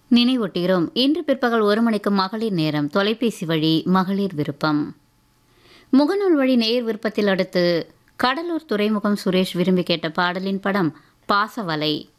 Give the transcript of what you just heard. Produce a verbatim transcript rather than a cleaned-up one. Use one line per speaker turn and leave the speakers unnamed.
நினைவொட்டுகிறோம். இன்று பிற்பகல் ஒரு மணிக்கு மகளிர் நேரம் தொலைபேசி வழி மகளிர் விருப்பம். முகநூல் வழி நேயர் விருப்பத்தில் அடுத்து கடலூர் துறைமுகம் சுரேஷ் விரும்பி கேட்ட பாடலின் படம் பாசவலை.